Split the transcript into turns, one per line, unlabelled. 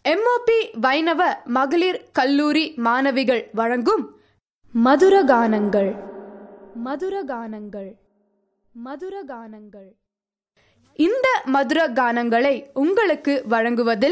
MOP வைணவ மகளிர் கல்லூரி மாணவிகள் வழங்கும் மதுரகானங்கள் மதுரகானங்கள் மதுரகானங்கள் இந்த மதுர கானங்களை உங்களுக்கு வழங்குவதில்